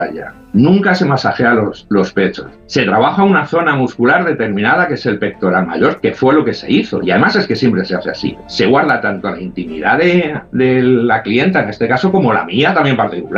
Nunca se masajea los pechos. Se trabaja una zona muscular determinada que es el pectoral mayor, que fue lo que se hizo. Y además es que siempre se hace así. Se guarda tanto la intimidad de la clienta, en este caso, como la mía también particular.